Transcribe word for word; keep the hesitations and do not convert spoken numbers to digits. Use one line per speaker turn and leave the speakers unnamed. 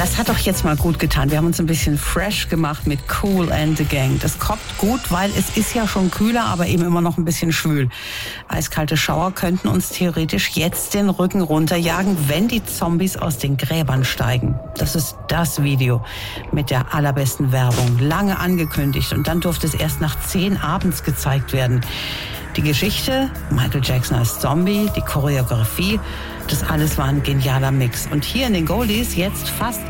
Das hat doch jetzt mal gut getan. Wir haben uns ein bisschen fresh gemacht mit Kool and the Gang. Das kommt gut, weil es ist ja schon kühler, aber eben immer noch ein bisschen schwül. Eiskalte Schauer könnten uns theoretisch jetzt den Rücken runterjagen, wenn die Zombies aus den Gräbern steigen. Das ist das Video mit der allerbesten Werbung. Lange angekündigt und dann durfte es erst nach zehn abends gezeigt werden. Die Geschichte, Michael Jackson als Zombie, die Choreografie, das alles war ein genialer Mix. Und hier in den Goldies jetzt fast